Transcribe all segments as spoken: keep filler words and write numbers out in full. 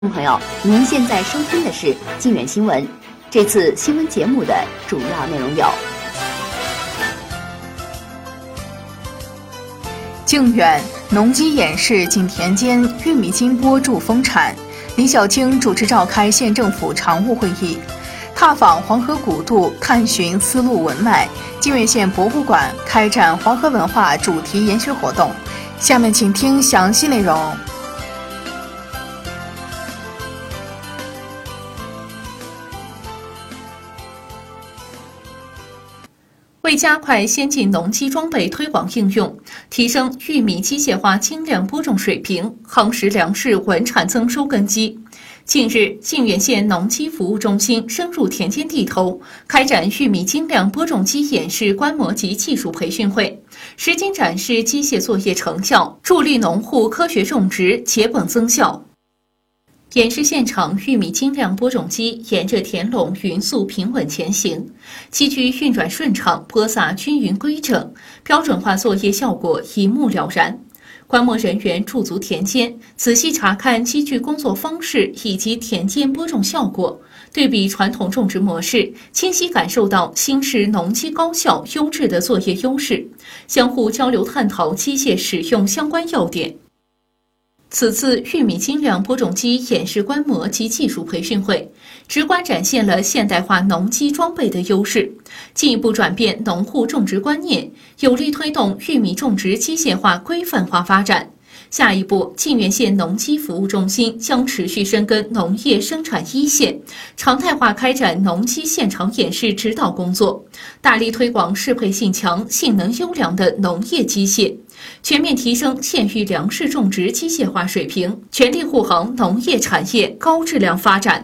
朋友，您现在收听的是靖远新闻。这次新闻节目的主要内容有： 靖远农机演示景田间玉米金播助丰产，李小青主持召开县政府常务会议，踏访黄河古渡，探寻丝路文脉。靖远县博物馆开展黄河文化主题研学活动。下面请听详细内容。 为加快先进农机装备推广应用，提升玉米机械化精良播种水平，夯实粮食稳产增收根基，近日，靖远县农机服务中心深入田间地头，开展玉米精良播种机演示观摩及技术培训会，实景展示机械作业成效，助力农户科学种植，结本增效。演示现场，玉米精良播种机沿着田垄匀速平稳前行，机具运转顺畅，播撒均匀规整，标准化作业效果一目了然。观摩人员驻足田间，仔细查看机具工作方式以及田间播种效果，对比传统种植模式，清晰感受到新式农机高效优质的作业优势，相互交流探讨机械使用相关要点。此次玉米精良播种机演示观摩及技术培训会，直观展现了现代化农机装备的优势，进一步转变农户种植观念，有力推动玉米种植机械化规范化发展。下一步，靖远县农机服务中心将持续深耕农业生产一线，常态化开展农机现场演示指导工作，大力推广适配性强、性能优良的农业机械，全面提升县域粮食种植机械化水平，全力护航农业产业高质量发展。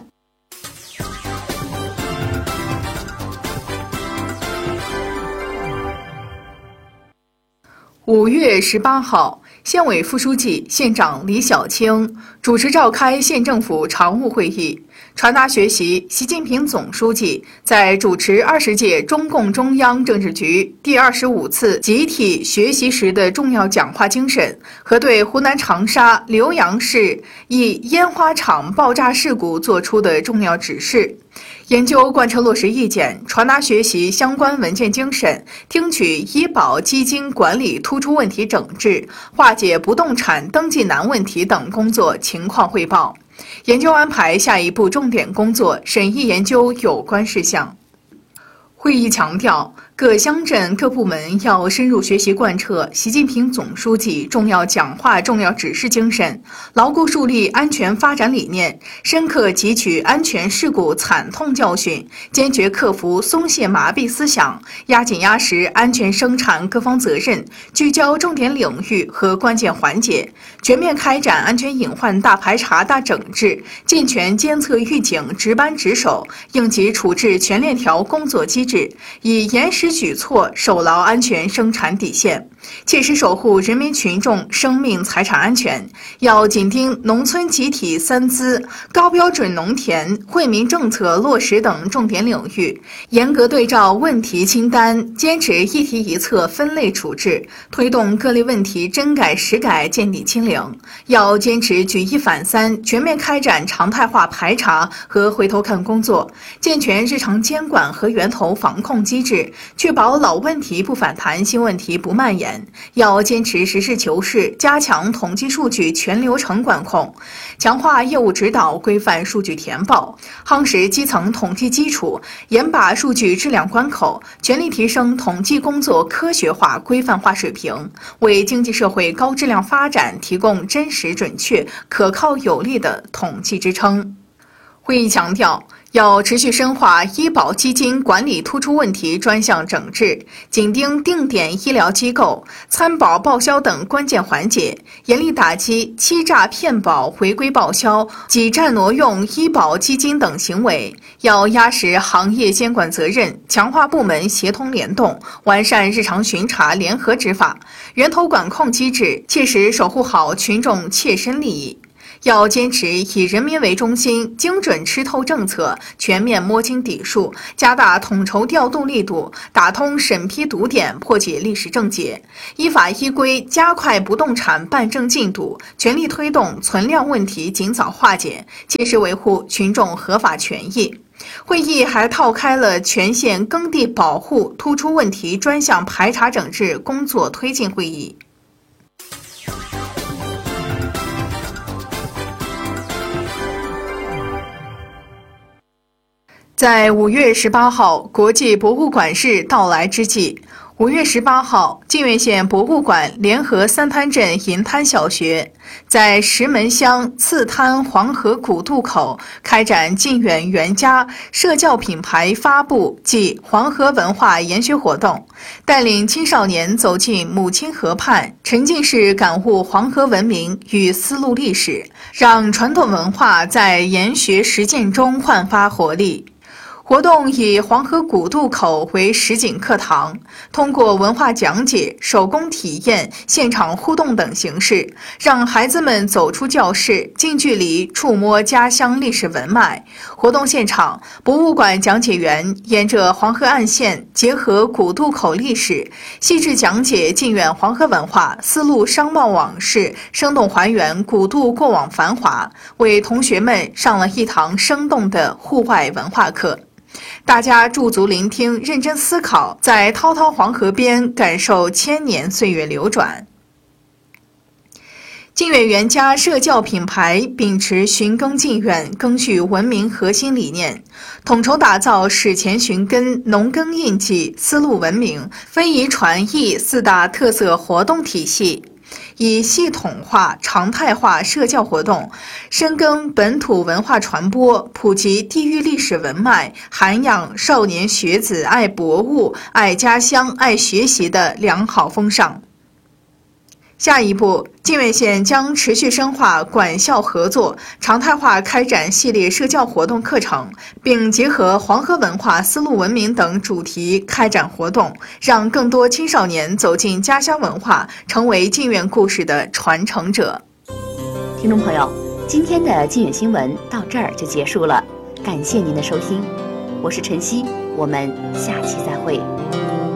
五月十八号，县委副书记、县长李小青主持召开县政府常务会议，传达学习习近平总书记在主持二十届中共中央政治局第二十五次集体学习时的重要讲话精神和对湖南长沙浏阳市一烟花厂爆炸事故作出的重要指示。研究贯彻落实意见，传达学习相关文件精神，听取医保基金管理突出问题整治、化解不动产登记难问题等工作情况汇报，研究安排下一步重点工作，审议研究有关事项。会议强调，各乡镇各部门要深入学习贯彻习近平总书记重要讲话、重要指示精神，牢固树立安全发展理念，深刻汲取安全事故惨痛教训，坚决克服松懈麻痹思想，压紧压实安全生产各方责任，聚焦重点领域和关键环节，全面开展安全隐患大排查、大整治，健全监测预警、值班值守、应急处置全链条工作机制，以严实举措守牢安全生产底线，切实守护人民群众生命财产安全。要紧盯农村集体三资、高标准农田、惠民政策落实等重点领域，严格对照问题清单，坚持一题一策分类处置，推动各类问题真改实改见底清零。要坚持举一反三，全面开展常态化排查和回头看工作，健全日常监管和源头防控机制，确保老问题不反弹，新问题不蔓延。要坚持实事求是，加强统计数据全流程管控，强化业务指导，规范数据填报，夯实基层统计基础，严把数据质量关口，全力提升统计工作科学化、规范化水平，为经济社会高质量发展提供真实、准确、可靠、有力的统计支撑。会议强调，要持续深化医保基金管理突出问题专项整治，紧盯定点医疗机构、参保报销等关键环节，严厉打击欺诈骗保、违规报销、挤占挪用医保基金等行为。要压实行业监管责任，强化部门协同联动，完善日常巡查联合执法、源头管控机制，切实守护好群众切身利益。 要坚持以人民为中心，精准吃透政策，全面摸清底数，加大统筹调度力度，打通审批堵点，破解历史症结，依法依规加快不动产办证进度，全力推动存量问题尽早化解，切实维护群众合法权益。会议还召开了全县耕地保护突出问题专项排查整治工作推进会议。在五月十八号国际博物馆日到来之际，五月十八号，靖远县博物馆联合三滩镇银滩小学，在石门乡次滩黄河古渡口开展靖远原家社教品牌发布暨黄河文化研学活动，带领青少年走进母亲河畔，沉浸式感悟黄河文明与丝路历史，让传统文化在研学实践中焕发活力。活动以黄河古渡口为实景课堂，通过文化讲解、手工体验、现场互动等形式，让孩子们走出教室，近距离触摸家乡历史文脉。活动现场，博物馆讲解员沿着黄河岸线，结合古渡口历史，细致讲解靖远黄河文化、丝路商贸往事，生动还原古渡过往繁华，为同学们上了一堂生动的户外文化课。大家驻足聆听，认真思考，在滔滔黄河边感受千年岁月流转。靖远原家社教品牌秉持寻耕靖远、耕耨文明核心理念，统筹打造史前寻根、农耕印记、丝路文明、非遗传艺四大特色活动体系，以系统化、常态化社教活动，深耕本土文化传播，普及地域历史文脉，涵养少年学子爱博物、爱家乡、爱学习的良好风尚。下一步，靖远县将持续深化管校合作，常态化开展系列社教活动课程，并结合黄河文化、丝路文明等主题开展活动，让更多青少年走进家乡文化，成为靖远故事的传承者。 听众朋友，今天的靖远新闻到这儿就结束了，感谢您的收听，我是晨曦，我们下期再会。